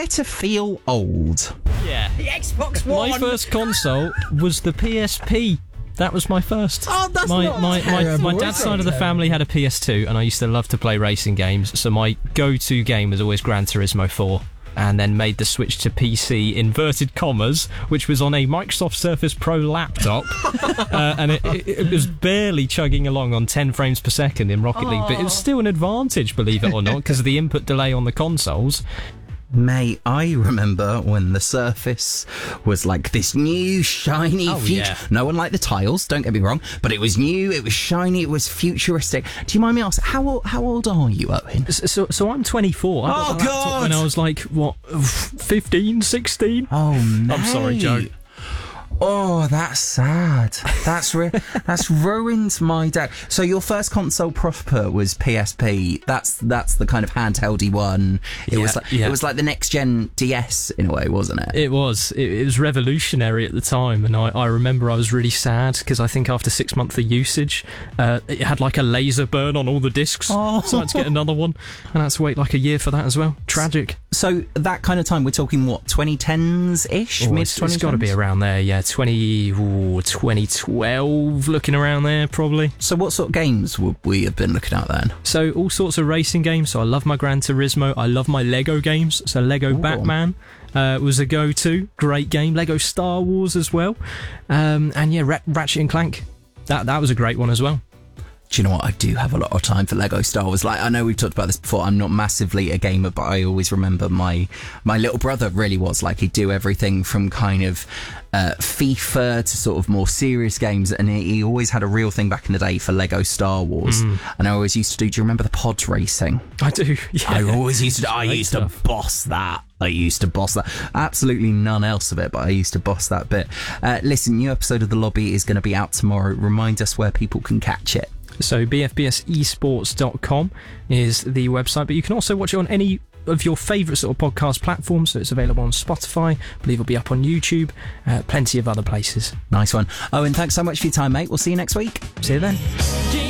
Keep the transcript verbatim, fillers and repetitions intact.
Prepare to feel old. Yeah. The Xbox One. My first console was the P S P. That was my first. Oh, that's my, not my, my, terrible, my dad's is side it? of the family had a P S two, and I used to love to play racing games, so my go-to game was always Gran Turismo four. And then made the switch to P C, inverted commas, which was on a Microsoft Surface Pro laptop. uh, and it, it, it was barely chugging along on ten frames per second in Rocket League, but it was still an advantage, believe it or not, because of the input delay on the consoles. Mate, I remember when the Surface was like this new, shiny Oh, future... yeah. No one liked the tiles, don't get me wrong, but it was new, it was shiny, it was futuristic. Do you mind me asking, how, old- how old are you, Owen? So, so, so I'm twenty-four. I got Oh, the laptop God! When I was like, what, fifteen, sixteen? Oh, mate. I'm sorry, Joe. Oh, that's sad. That's re- that's ruined my day. So your first console proper was P S P. That's that's the kind of handheldy one. It Yeah, was like yeah. it was like the next gen D S in a way, wasn't it? It was. It, it was revolutionary at the time, and I, I remember I was really sad because I think after six months of usage, uh, it had like a laser burn on all the discs, Oh. so I had to get another one, and I had to wait like a year for that as well. Tragic. So that kind of time, we're talking what, twenty tens ish, Oh, mid it's, twenty it's got to be around there, yeah. twenty, ooh, twenty twelve, looking around there probably. So what sort of games would we have been looking at then? So all sorts of racing games. So I love my Gran Turismo. I love my Lego games. So Lego Ooh. Batman uh, was a go-to. Great game. Lego Star Wars as well. Um, and yeah, Ra- Ratchet and Clank. That that was a great one as well. Do you know what? I do have a lot of time for Lego Star Wars. Like, I know we've talked about this before. I'm not massively a gamer, but I always remember my my little brother really was. Like, he'd do everything from kind of uh, FIFA to sort of more serious games, and he, he always had a real thing back in the day for Lego Star Wars. Mm. And I always used to do. Do you remember the pod racing? I do. Yeah. I always used to. I Great used stuff. to boss that. I used to boss that. Absolutely none else of it, but I used to boss that bit. Uh, listen, new episode of The Lobby is going to be out tomorrow. Remind us where people can catch it. So b f b s esports dot com is the website, but you can also watch it on any of your favourite sort of podcast platforms. So it's available on Spotify. I believe it'll be up on YouTube. Uh, plenty of other places. Nice one. Owen, thanks so much for your time, mate. We'll see you next week. See you then.